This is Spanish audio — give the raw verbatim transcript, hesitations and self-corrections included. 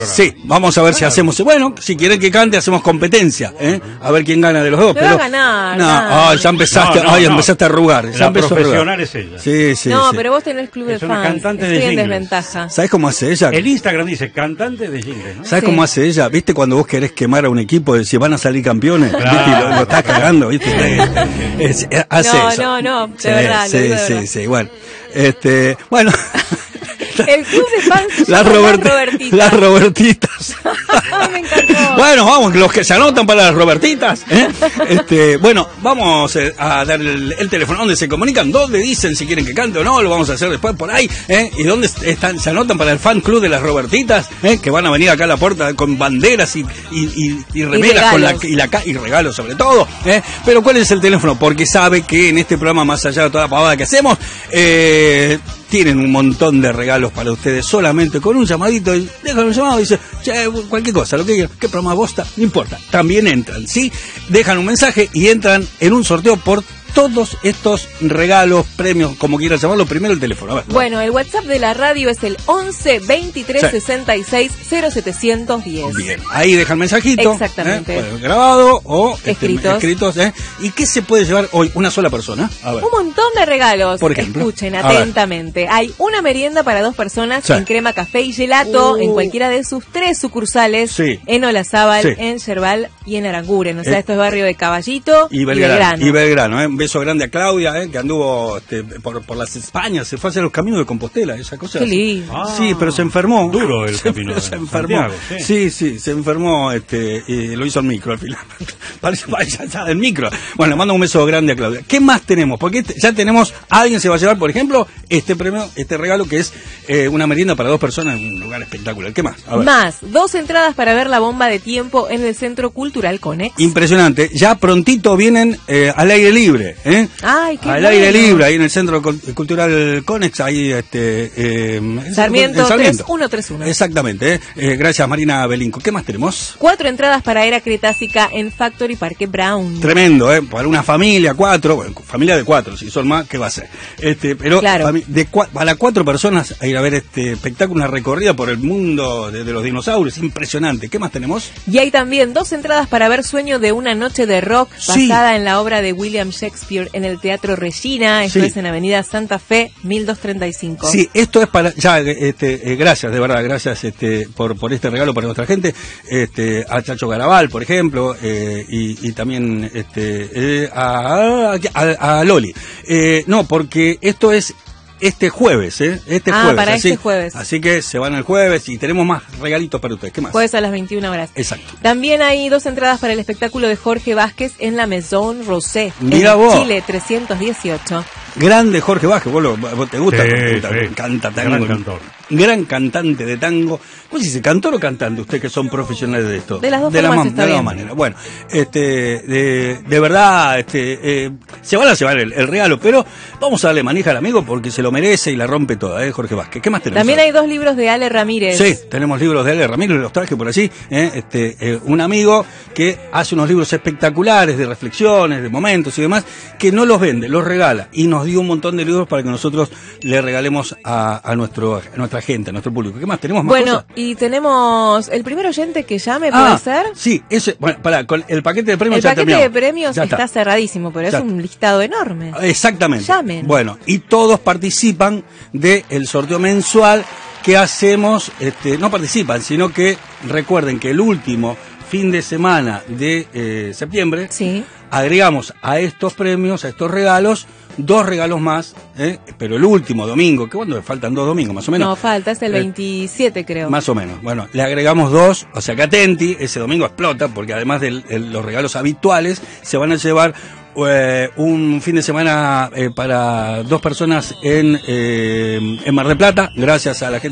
Sí, vamos a ver si hacemos. Bueno, si quieren que cante, hacemos competencia, ¿eh? A ver quién gana de los dos. Me pero va a ganar. No, nada. ay, ya empezaste, No, no, ay, no. empezaste a arrugar. Ya La empezó a profesional arrugar. es ella. Sí, sí. No, sí. pero vos tenés club de Es una fans. cantante de Estoy en jingles. desventaja. ¿Sabes cómo hace ella? El Instagram dice cantante de jingles, ¿no? ¿Sabes Sí. cómo hace ella? ¿Viste cuando vos querés quemar a un equipo de si van a salir campeones? Claro. ¿Viste? Y lo, lo estás cagando, ¿viste? Es- es- hace No, eso. no, no, de Sí, verdad, lo Sí, digo de sí, verdad. sí, bueno. Este, bueno. El club de fans se Las llama Robert- Las Robertitas. Las Robertitas. Me encantó. Bueno, vamos, los que se anotan para las Robertitas. ¿eh? Este, bueno, vamos eh, a dar el, el teléfono donde se comunican, donde dicen si quieren que cante o no, lo vamos a hacer después por ahí. ¿eh? Y dónde están, se anotan para el fan club de las Robertitas, ¿eh? Que van a venir acá a la puerta con banderas y, y, y, y remeras Y con la, regalos. y, la, ca- y regalos sobre todo. ¿eh? Pero ¿cuál es el teléfono? Porque sabe que en este programa, más allá de toda la pavada que hacemos, eh, tienen un montón de regalos para ustedes solamente con un llamadito y dejan un llamado y dicen, che, cualquier cosa, lo que quieran, qué programa bosta, no importa, también entran, ¿sí? Dejan un mensaje y entran en un sorteo por todos estos regalos, premios, como quieran llamarlo. Primero el teléfono, a ver. Bueno, el WhatsApp de la radio es el once veintitrés Sí. sesenta y seis cero setecientos diez. Bien, ahí dejan mensajito. Exactamente. ¿eh? Puede grabado o este, Escritos. escritos. ¿eh? ¿Y qué se puede llevar hoy? Una sola persona. A ver. Un montón de regalos. Por ejemplo. Escuchen A ver. atentamente. Hay una merienda para dos personas Sí. en crema, café y gelato Uh. en cualquiera de sus tres sucursales. Sí. En Olazábal, Sí. en Yerbal y en Aranguren. O sea, Eh. esto es barrio de Caballito Y Belgrano, y Belgrano, ¿eh? Un beso grande a Claudia, ¿eh? Que anduvo este, por, por las Españas, se fue a hacer los caminos de Compostela, esa cosa. Qué así. lindo. Ah, Sí, pero se enfermó. duro el se, camino de se enfermó. Santiago, Sí, sí. sí, se enfermó, este, y lo hizo el micro al final. Parece, parece ya el micro. Bueno, le mando un beso grande a Claudia. ¿Qué más tenemos? Porque este- ya tenemos, alguien se va a llevar, por ejemplo, este premio, este regalo que es eh, una merienda para dos personas en un lugar espectacular. ¿Qué más? A ver. Más, dos entradas para ver la bomba de tiempo en el Centro Cultural Conex. Impresionante. Ya prontito vienen eh, al aire libre, ¿eh? Ay, qué Al bueno. aire libre, ahí en el Centro Cul- Cultural Conex, ahí este... Eh, en Sarmiento, en tres uno tres uno. Exactamente. ¿eh? Eh, gracias, Marina Belinco. ¿Qué más tenemos? Cuatro entradas para Era Cretácica en Factory Parque Brown. Tremendo, ¿eh? Para una familia, cuatro, bueno, familia de cuatro, si son más, ¿qué va a ser? Este, pero Claro. fami- de cua- para cuatro personas a ir a ver este espectáculo, una recorrida por el mundo de, de los dinosaurios, impresionante. ¿Qué más tenemos? Y hay también dos entradas para ver Sueño de una noche de rock, Sí. basada en la obra de William Shakespeare en el Teatro Regina. Esto Sí. es en Avenida Santa Fe, mil doscientos treinta y cinco. Sí, esto es para, ya, este, eh, gracias, de verdad, gracias este, por, por este regalo para nuestra gente, este, a Chacho Garabal, por ejemplo, eh, y, y también este, eh, a, a, a Loli. Eh, no, porque esto es este jueves, ¿eh? Este Ah, jueves. para así, este jueves. Así que se van el jueves y tenemos más regalitos para ustedes. ¿Qué más? Jueves a las veintiuna horas. Exacto. También hay dos entradas para el espectáculo de Jorge Vázquez en la Maison Rosé, Mira en vos. Chile trescientos dieciocho. Grande Jorge Vázquez, vos, lo- vos te gusta, Sí, te gusta, sí. canta tango. Gran cantor. Gran cantante de tango. ¿Cómo se dice? ¿Cantor o cantante? Ustedes que son profesionales de esto. De las dos de la formas ma- está de la bien. manera. Bueno, este, de, de verdad, este, eh, se van a llevar el, el regalo, pero vamos a darle manija al amigo porque se lo merece y la rompe toda, ¿eh? Jorge Vázquez. ¿Qué más tenemos? También hay dos libros de Ale Ramírez. Sí, tenemos libros de Ale Ramírez, los traje por allí. ¿eh? Este, eh, un amigo que hace unos libros espectaculares de reflexiones, de momentos y demás, que no los vende, los regala y nos dio un montón de libros para que nosotros le regalemos a, a, nuestro, a nuestra gente, a nuestro público. ¿Qué más? ¿Tenemos más Bueno, cosas? y tenemos el primer oyente que llame, ¿puede Ah, ser? sí, ese, bueno, pará, con el paquete de premios El ya paquete terminamos. de premios Ya está. cerradísimo, pero Ya es está. un listado enorme. Exactamente. Llamen. Bueno, y todos participan del sorteo mensual que hacemos, este, no participan, sino que recuerden que el último fin de semana de eh, septiembre Sí. agregamos a estos premios, a estos regalos, dos regalos más, ¿eh? Pero el último domingo, que cuando faltan dos domingos más o menos. No, falta, es el Eh, veintisiete, creo. Más o menos. Bueno, le agregamos dos, o sea que atenti, ese domingo explota, porque además de los regalos habituales, se van a llevar eh, un fin de semana eh, para dos personas en, eh, en Mar del Plata, gracias a la gente